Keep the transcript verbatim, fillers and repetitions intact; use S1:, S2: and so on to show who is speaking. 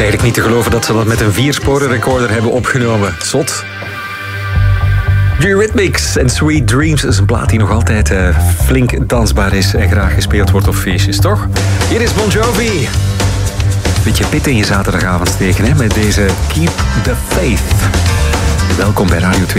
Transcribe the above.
S1: eigenlijk niet te geloven dat ze dat met een viersporen recorder hebben opgenomen. Zot. Eurythmics en Sweet Dreams is een plaat die nog altijd uh, flink dansbaar is en graag gespeeld wordt op feestjes, toch? Hier is Bon Jovi. Beetje pit in je zaterdagavond steken, hè, met deze Keep the Faith. Welkom bij Radio twee.